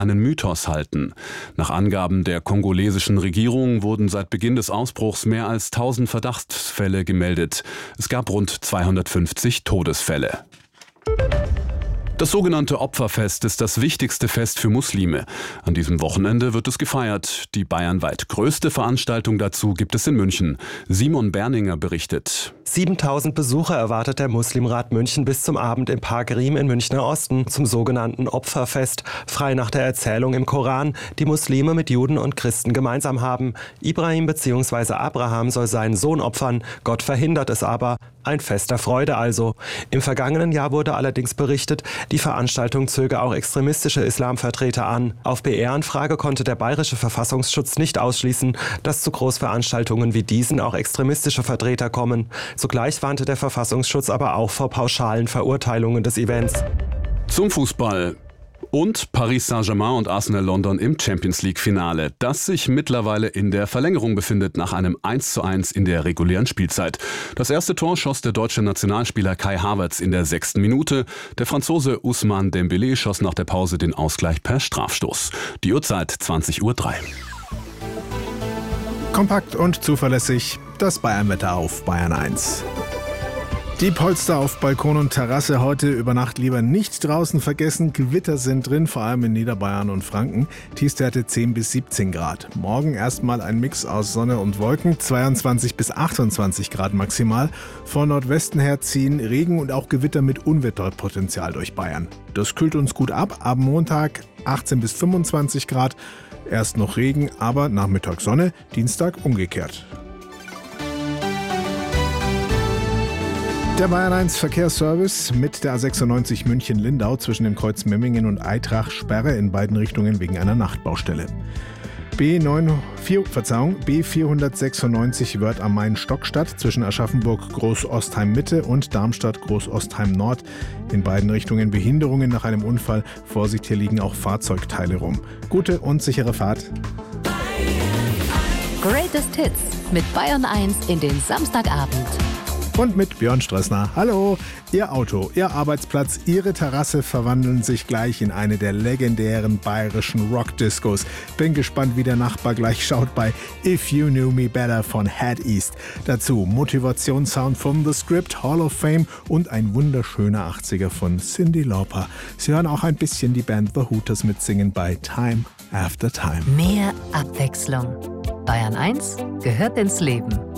einen Mythos halten. Nach Angaben der kongolesischen Regierung wurden seit Beginn des Ausbruchs mehr als 1000 Verdachtsfälle gemeldet. Es gab rund 250 Todesfälle. Das sogenannte Opferfest ist das wichtigste Fest für Muslime. An diesem Wochenende wird es gefeiert. Die bayernweit größte Veranstaltung dazu gibt es in München. Simon Berninger berichtet. 7000 Besucher erwartet der Muslimrat München bis zum Abend im Park Riem in Münchner Osten zum sogenannten Opferfest, frei nach der Erzählung im Koran, die Muslime mit Juden und Christen gemeinsam haben. Ibrahim bzw. Abraham soll seinen Sohn opfern, Gott verhindert es aber. Ein Fest der Freude also. Im vergangenen Jahr wurde allerdings berichtet, die Veranstaltung zöge auch extremistische Islamvertreter an. Auf BR-Anfrage konnte der bayerische Verfassungsschutz nicht ausschließen, dass zu Großveranstaltungen wie diesen auch extremistische Vertreter kommen. Zugleich warnte der Verfassungsschutz aber auch vor pauschalen Verurteilungen des Events. Zum Fußball. Und Paris Saint-Germain und Arsenal London im Champions-League-Finale, das sich mittlerweile in der Verlängerung befindet nach einem 1:1 in der regulären Spielzeit. Das erste Tor schoss der deutsche Nationalspieler Kai Havertz in der 6. Minute. Der Franzose Ousmane Dembélé schoss nach der Pause den Ausgleich per Strafstoß. Die Uhrzeit 20:03 Uhr. Kompakt und zuverlässig, das Bayernwetter auf Bayern 1. Die Polster auf Balkon und Terrasse heute über Nacht lieber nicht draußen vergessen. Gewitter sind drin, vor allem in Niederbayern und Franken. Tiefstwerte 10 bis 17 Grad. Morgen erstmal ein Mix aus Sonne und Wolken, 22 bis 28 Grad maximal. Von Nordwesten her ziehen Regen und auch Gewitter mit Unwetterpotenzial durch Bayern. Das kühlt uns gut ab. Ab Montag 18 bis 25 Grad. Erst noch Regen, aber Nachmittag Sonne. Dienstag umgekehrt. Der Bayern 1 Verkehrsservice mit der A96 München-Lindau zwischen dem Kreuz Memmingen und Eitrach Sperre in beiden Richtungen wegen einer Nachtbaustelle. B496 Wörth am Main Stockstadt zwischen Aschaffenburg Großostheim Mitte und Darmstadt Großostheim Nord. In beiden Richtungen Behinderungen nach einem Unfall. Vorsicht, hier liegen auch Fahrzeugteile rum. Gute und sichere Fahrt. Greatest Hits mit Bayern 1 in den Samstagabend. Und mit Björn Strössner. Hallo! Ihr Auto, Ihr Arbeitsplatz, Ihre Terrasse verwandeln sich gleich in eine der legendären bayerischen Rockdiscos. Bin gespannt, wie der Nachbar gleich schaut bei If You Knew Me Better von Head East. Dazu Motivationssound von The Script, Hall of Fame und ein wunderschöner 80er von Cyndi Lauper. Sie hören auch ein bisschen die Band The Hooters mitsingen bei Time After Time. Mehr Abwechslung. Bayern 1 gehört ins Leben.